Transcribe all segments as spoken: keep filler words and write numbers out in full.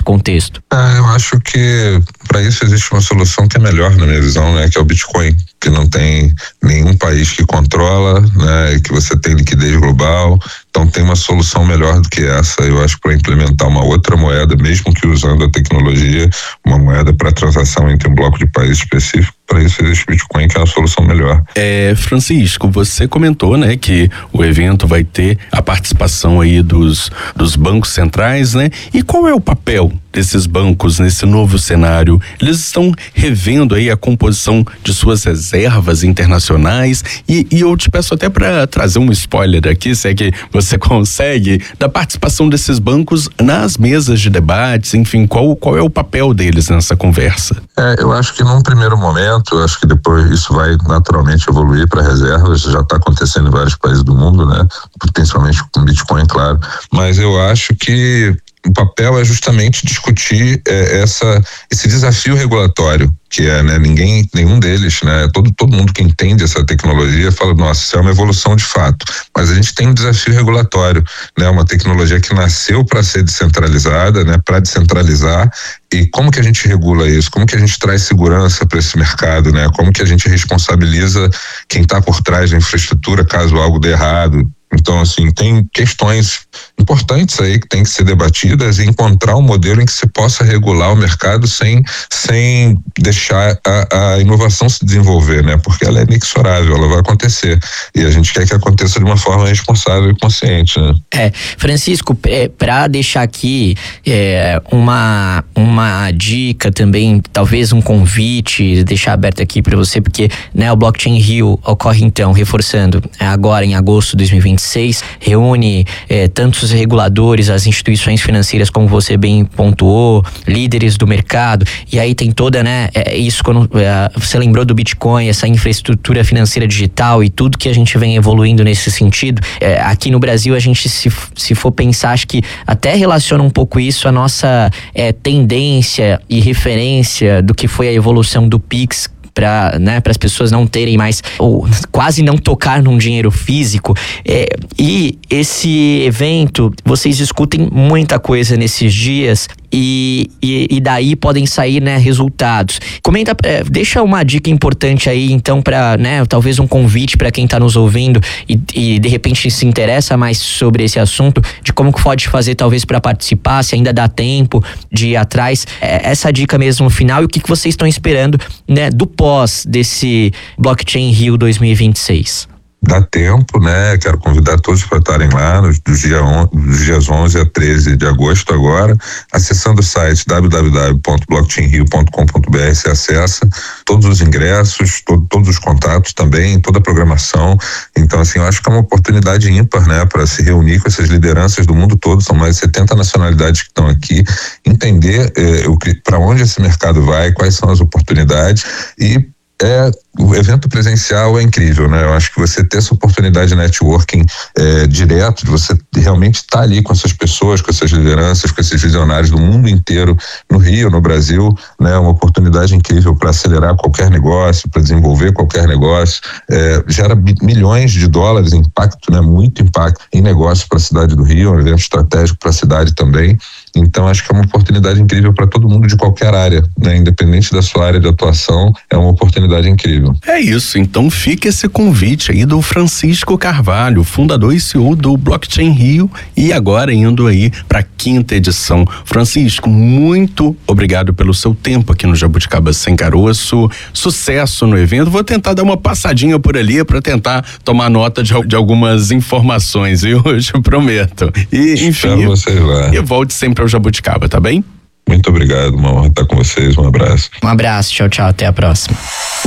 contexto? Ah, eu acho que para isso existe uma solução que é melhor, na minha visão, né? Que é o Bitcoin, que não tem nenhum país que controla, né? E que você tem liquidez global. Então tem uma solução melhor do que essa, eu acho, para implementar uma outra moeda, mesmo que usando a tecnologia, uma moeda para transação entre um bloco de países específico. Para isso existe o Bitcoin, que é uma solução melhor. É, Francisco, você comentou, né, que o evento vai ter a participação aí dos, dos bancos centrais, né? E qual é o papel desses bancos nesse novo cenário? Eles estão revendo aí a composição de suas reservas internacionais e, e eu te peço até para trazer um spoiler aqui, se é que você consegue, da participação desses bancos nas mesas de debates, enfim, qual, qual é o papel deles nessa conversa? É, eu acho que num primeiro momento, eu acho que depois isso vai naturalmente evoluir para reservas, já está acontecendo em vários países do mundo, né? Principalmente com Bitcoin, claro. Mas eu acho que o papel é justamente discutir é, essa, esse desafio regulatório, que é, né, ninguém, nenhum deles, né, todo, todo mundo que entende essa tecnologia fala, nossa, isso é uma evolução de fato, mas a gente tem um desafio regulatório, né, uma tecnologia que nasceu para ser descentralizada, né, para descentralizar, e como que a gente regula isso? Como que a gente traz segurança para esse mercado, né? Como que a gente responsabiliza quem está por trás da infraestrutura caso algo dê errado? Então, assim, tem questões importantes aí que tem que ser debatidas e encontrar um modelo em que se possa regular o mercado sem, sem deixar a, a inovação se desenvolver, né? Porque ela é inexorável, ela vai acontecer. E a gente quer que aconteça de uma forma responsável e consciente, né? É, Francisco, é, para deixar aqui é, uma, uma dica também, talvez um convite, deixar aberto aqui para você, porque, né, o Blockchain Rio ocorre então, reforçando, agora em agosto de dois mil e vinte e seis, reúne é, tantos reguladores, as instituições financeiras, como você bem pontuou, líderes do mercado, e aí tem toda, né, é, isso quando é, você lembrou do Bitcoin, essa infraestrutura financeira digital e tudo que a gente vem evoluindo nesse sentido. É, aqui no Brasil, a gente, se, se for pensar, acho que até relaciona um pouco isso à nossa é, tendência e referência do que foi a evolução do Pix, para, né, para as pessoas não terem mais, ou quase não tocar num dinheiro físico. É, e esse evento, vocês discutem muita coisa nesses dias e, e, e daí podem sair, né, resultados. Comenta, é, deixa uma dica importante aí, então, para, né, talvez um convite para quem está nos ouvindo e, e de repente se interessa mais sobre esse assunto, de como que pode fazer talvez para participar, se ainda dá tempo de ir atrás. É, essa dica mesmo no final, e o que, que vocês estão esperando, né, do pós desse Blockchain Rio dois mil e vinte e seis? Dá tempo, né? Quero convidar todos para estarem lá nos, dos, dia on, dos dias onze a treze de agosto agora, acessando o site w w w ponto blockchain rio ponto com ponto b r. Você acessa todos os ingressos, to, todos os contatos também, toda a programação. Então, assim, eu acho que é uma oportunidade ímpar, né, para se reunir com essas lideranças do mundo todo. São mais de setenta nacionalidades que estão aqui, entender eh, o que, para onde esse mercado vai, quais são as oportunidades. E É, o evento presencial é incrível, né? Eu acho que você ter essa oportunidade de networking é, direto, de você realmente estar ali com essas pessoas, com essas lideranças, com esses visionários do mundo inteiro, no Rio, no Brasil, né? Uma oportunidade incrível para acelerar qualquer negócio, para desenvolver qualquer negócio, é, gera milhões de dólares, impacto, né? Muito impacto em negócio para a cidade do Rio, um evento estratégico para a cidade também. Então, acho que é uma oportunidade incrível para todo mundo de qualquer área, né? Independente da sua área de atuação, é uma oportunidade incrível. É isso, então fica esse convite aí do Francisco Carvalho, fundador e C E O do Blockchain Rio, e agora indo aí para a quinta edição. Francisco, muito obrigado pelo seu tempo aqui no Jabuticaba Sem Caroço, sucesso no evento. Vou tentar dar uma passadinha por ali para tentar tomar nota de, de algumas informações, viu? Hoje eu prometo. E, enfim, Espero vocês lá. E volte sempre ao Jabuticaba, tá bem? Muito obrigado, uma honra estar com vocês, um abraço. Um abraço, tchau, tchau, até a próxima.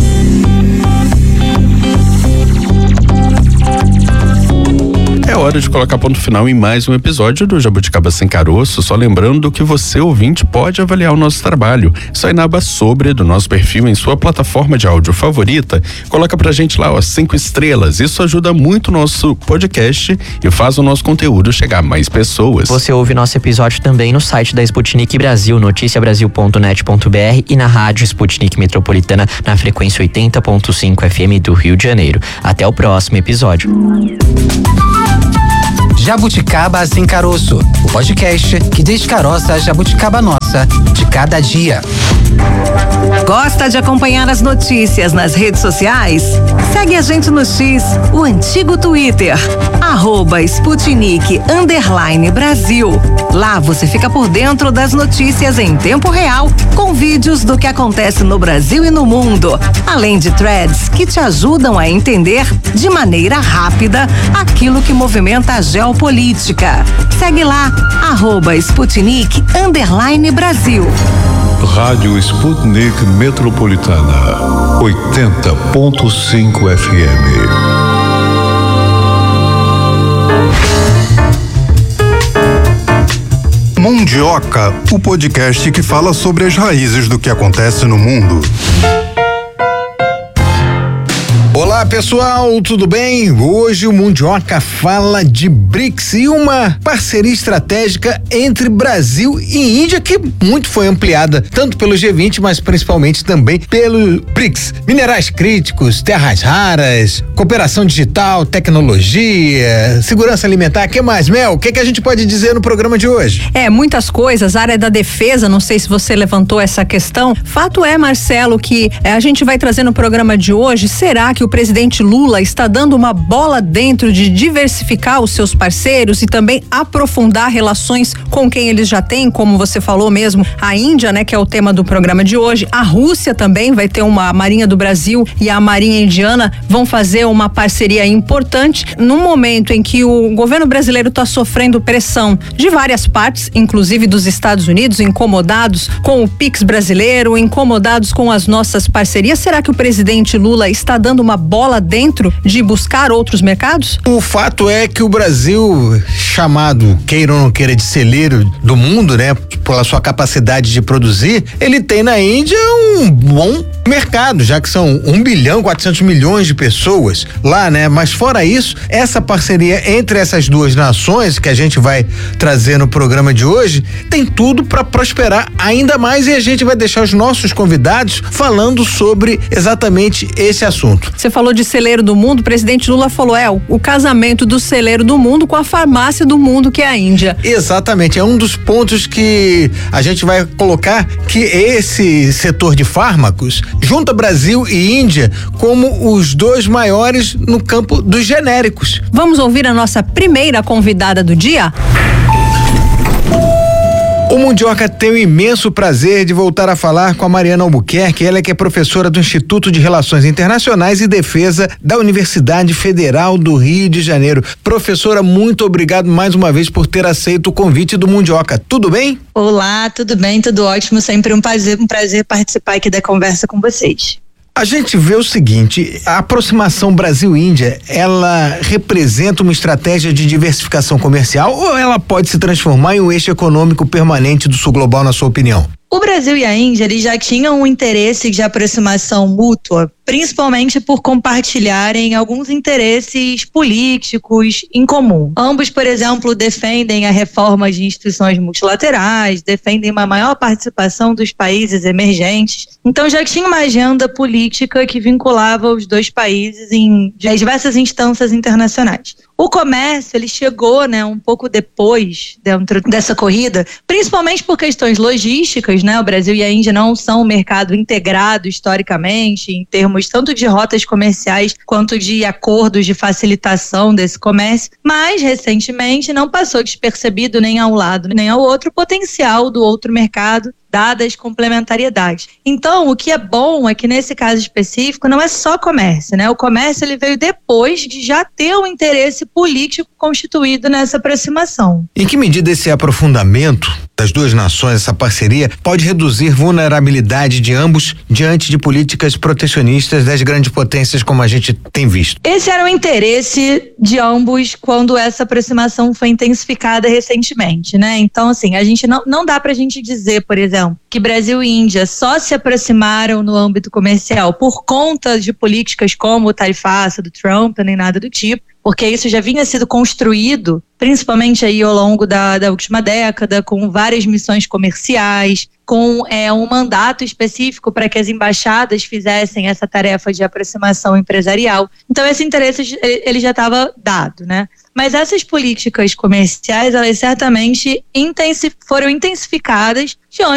É hora de colocar ponto final em mais um episódio do Jabuticaba Sem Caroço, só lembrando que você, ouvinte, pode avaliar o nosso trabalho. Só ir na aba sobre do nosso perfil em sua plataforma de áudio favorita, coloca pra gente lá, ó, cinco estrelas. Isso ajuda muito o nosso podcast e faz o nosso conteúdo chegar a mais pessoas. Você ouve nosso episódio também no site da Sputnik Brasil, noticia brasil ponto net ponto b r, e na rádio Sputnik Metropolitana na frequência oitenta ponto cinco F M do Rio de Janeiro. Até o próximo episódio. Jabuticaba Sem Caroço, o podcast que descaroça a jabuticaba nossa. notícia de cada dia. Gosta de acompanhar as notícias nas redes sociais? Segue a gente no X, o antigo Twitter, arroba Sputnik underline Brasil. Lá você fica por dentro das notícias em tempo real, com vídeos do que acontece no Brasil e no mundo, além de threads que te ajudam a entender de maneira rápida aquilo que movimenta a geopolítica. Segue lá, arroba Sputnik underline Brasil. Rádio Sputnik Metropolitana, oitenta ponto cinco F M. Mundioca, o podcast que fala sobre as raízes do que acontece no mundo. Olá pessoal, tudo bem? Hoje o Mundioca fala de BRICS e uma parceria estratégica entre Brasil e Índia que muito foi ampliada tanto pelo G vinte, mas principalmente também pelo BRICS. Minerais críticos, terras raras, cooperação digital, tecnologia, segurança alimentar, o que mais, Mel? O que, que a gente pode dizer no programa de hoje? É, muitas coisas, área da defesa, não sei se você levantou essa questão. Fato é, Marcelo, que é, a gente vai trazer no programa de hoje, será que o presidente Lula está dando uma bola dentro de diversificar os seus parceiros e também aprofundar relações com quem eles já têm, como você falou mesmo, a Índia, né, que é o tema do programa de hoje. A Rússia também vai ter uma, a Marinha do Brasil e a Marinha Indiana vão fazer uma parceria importante no momento em que o governo brasileiro está sofrendo pressão de várias partes, inclusive dos Estados Unidos, incomodados com o Pix brasileiro, incomodados com as nossas parcerias. Será que o presidente Lula está dando uma bola dentro de buscar outros mercados? O fato é que o Brasil, chamado, queira ou não queira, de celeiro do mundo, né, pela sua capacidade de produzir, ele tem na Índia um bom mercado, já que são um bilhão quatrocentos milhões de pessoas lá, né? Mas fora isso, essa parceria entre essas duas nações que a gente vai trazer no programa de hoje tem tudo para prosperar ainda mais e a gente vai deixar os nossos convidados falando sobre exatamente esse assunto. Você falou de celeiro do mundo, o presidente Lula falou, é, o, o casamento do celeiro do mundo com a farmácia do mundo, que é a Índia. Exatamente, é um dos pontos que a gente vai colocar, que esse setor de fármacos junta Brasil e Índia como os dois maiores no campo dos genéricos. Vamos ouvir a nossa primeira convidada do dia? O Mundioca tem o imenso prazer de voltar a falar com a Mariana Albuquerque, ela que é professora do Instituto de Relações Internacionais e Defesa da Universidade Federal do Rio de Janeiro. Professora, muito obrigado mais uma vez por ter aceito o convite do Mundioca. Tudo bem? Olá, tudo bem, tudo ótimo, sempre um prazer, um prazer participar aqui da conversa com vocês. A gente vê o seguinte, a aproximação Brasil-Índia, ela representa uma estratégia de diversificação comercial ou ela pode se transformar em um eixo econômico permanente do sul global, na sua opinião? O Brasil e a Índia, eles já tinham um interesse de aproximação mútua, principalmente por compartilharem alguns interesses políticos em comum. Ambos, por exemplo, defendem a reforma de instituições multilaterais, defendem uma maior participação dos países emergentes. Então já tinha uma agenda política que vinculava os dois países em diversas instâncias internacionais. O comércio, ele chegou, né, um pouco depois dentro dessa corrida, principalmente por questões logísticas, né? O Brasil e a Índia não são um mercado integrado historicamente, em termos tanto de rotas comerciais quanto de acordos de facilitação desse comércio, mas recentemente não passou despercebido nem ao lado nem ao outro o potencial do outro mercado, dadas as complementariedades. Então, o que é bom é que nesse caso específico não é só comércio, né? O comércio, ele veio depois de já ter um interesse político constituído nessa aproximação. Em que medida esse aprofundamento das duas nações, essa parceria, pode reduzir vulnerabilidade de ambos diante de políticas protecionistas das grandes potências, como a gente tem visto? Esse era o interesse de ambos quando essa aproximação foi intensificada recentemente, né? Então, assim, a gente não, não dá pra gente dizer, por exemplo, que Brasil e Índia só se aproximaram no âmbito comercial por conta de políticas como o tarifaço do Trump, nem nada do tipo, porque isso já vinha sido construído, principalmente aí ao longo da, da última década, com várias missões comerciais, com é, um mandato específico para que as embaixadas fizessem essa tarefa de aproximação empresarial. Então esse interesse ele já estava dado, né? Mas essas políticas comerciais, elas certamente intensif- foram intensificadas diante